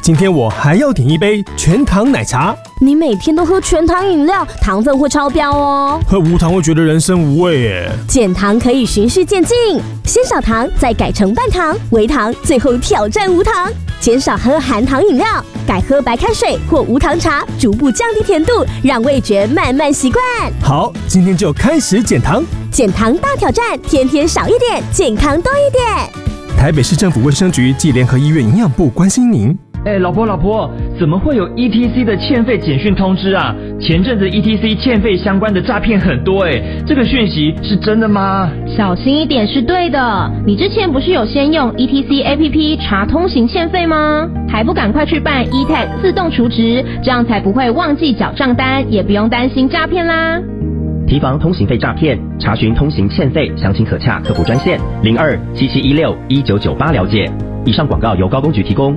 今天我还要点一杯全糖奶茶。 你每天都喝全糖饮料，糖分会超标哦。 喝无糖会觉得人生无味耶。 减糖可以循序渐进，先少糖，再改成半糖、微糖，最后挑战无糖。减少喝含糖饮料，改喝白开水或无糖茶，逐步降低甜度，让味觉慢慢习惯。 好，今天就开始减糖。 减糖大挑战，天天少一点，健康多一点。 台北市政府卫生局暨联合医院营养部关心您。 老婆，怎么会有 ETC 的欠费简讯通知啊？前阵子 ETC 欠费相关的诈骗很多这个讯息是真的吗？ 小心一点是对的。你之前不是有先用 ETC APP 查通行欠费吗？还不赶快去办 eTag 自动储值，这样才不会忘记缴账单，也不用担心诈骗啦。 提防通行费诈骗，查询通行欠费，详情可洽客服专线0277161998了解。以上广告由高工局提供。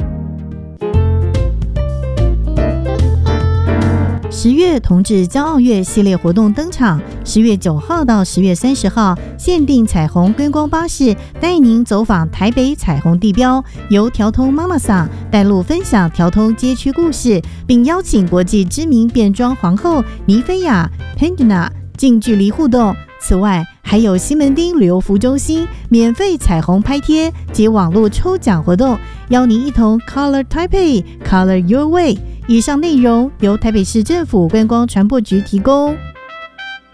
10月同志骄傲月系列活动登场，10月9号到10月30号，限定彩虹观光巴士带您走访台北彩虹地标，由调通妈妈桑带路分享调通街区故事，并邀请国际知名变装皇后尼菲亚 Pandana 近距离互动。此外，还有西门町旅游服中心免费彩虹拍贴及网络抽奖活动，邀您一同 Color Taipei Color Your Way。以上内容由台北市政府观光传播局提供。